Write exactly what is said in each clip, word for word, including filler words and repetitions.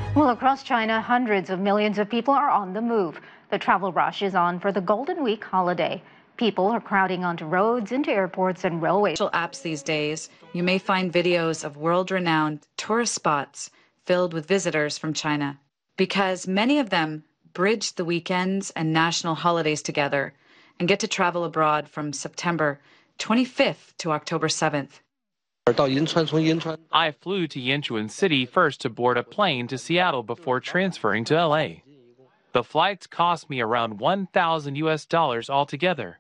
Well, across China, hundreds of millions of people are on the move. The travel rush is on for the Golden Week holiday. People are crowding onto roads, into airports, and railways. Apps these days, you may find videos of world-renowned tourist spots filled with visitors from China, because many of them bridge the weekends and national holidays together and get to travel abroad from September twenty-fifth to October seventh. I flew to Yanchuan City first to board a plane to Seattle before transferring to L A. The flights cost me around one thousand U S dollars altogether.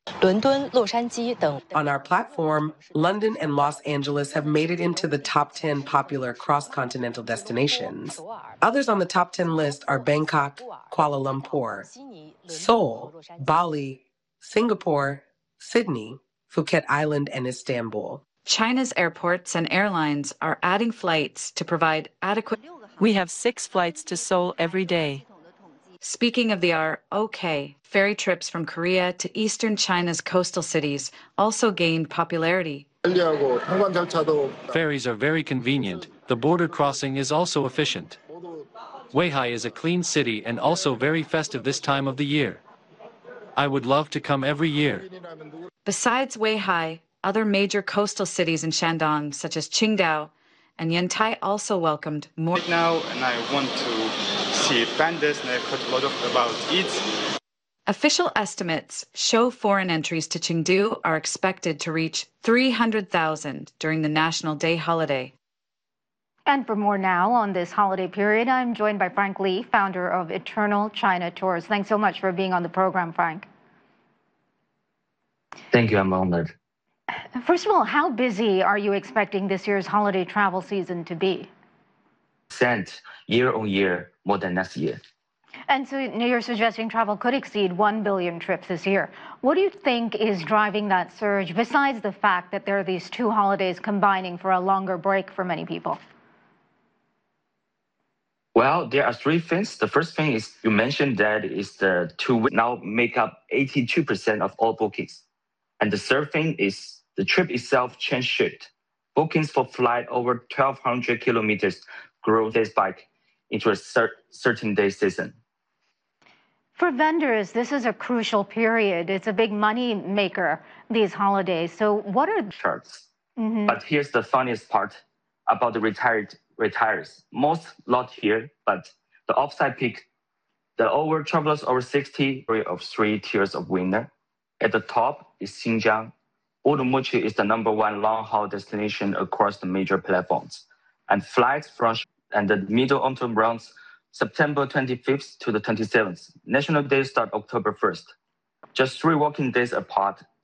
On our platform, London and Los Angeles have made it into the top ten popular cross-continental destinations. Others on the top ten list are Bangkok, Kuala Lumpur, Seoul, Bali, Singapore, Sydney, Phuket Island, and Istanbul. China's airports and airlines are adding flights to provide adequate... We have six flights to Seoul every day. Speaking of the R O K, ferry trips from Korea to eastern China's coastal cities also gained popularity. Ferries are very convenient. The border crossing is also efficient. Weihai is a clean city and also very festive this time of the year. I would love to come every year. Besides Weihai, other major coastal cities in Shandong, such as Qingdao and Yantai, also welcomed more. Right now, and I want to see pandas, and I've heard a lot of about it. Official estimates show foreign entries to Chengdu are expected to reach three hundred thousand during the National Day holiday. And for more now on this holiday period, I'm joined by Frank Li, founder of Eternal China Tours. Thanks so much for being on the program, Frank. Thank you, I'm honored. First of all, how busy are you expecting this year's holiday travel season to be? Percent year on year, more than last year. And so you're suggesting travel could exceed one billion trips this year. What do you think is driving that surge, besides the fact that there are these two holidays combining for a longer break for many people? Well, there are three things. The first thing is you mentioned that is the two weeks now make up eighty-two percent of all bookings. And the third thing is the trip itself change shift. Bookings for flight over twelve hundred kilometers grow this spike into a cer certain day season. For vendors, this is a crucial period. It's a big money maker, these holidays. So what are... Charts. Mm-hmm. But here's the funniest part about the retired retirees. Most lot here, but the offside peak, the over travelers over sixty of three tiers of winner. At the top is Xinjiang. Urumqi is the number one long-haul destination across the major platforms. And flights from and the middle autumn runs September twenty-fifth to the twenty-seventh. National Day start October first. Just three working days apart,